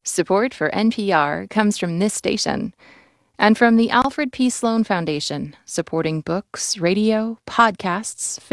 Support for NPR comes from this station and from the Alfred P. Sloan Foundation, supporting books, radio, podcasts,